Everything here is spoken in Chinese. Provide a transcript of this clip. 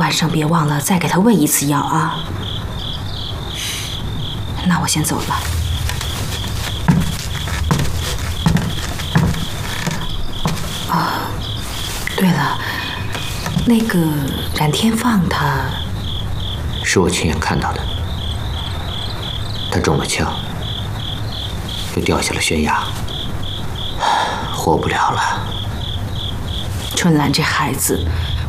晚上别忘了再给他喂一次药啊。那我先走了。哦，对了，那个冉天放他， 是我亲眼看到的，他中了枪，又掉下了悬崖，活不了了。 春兰这孩子，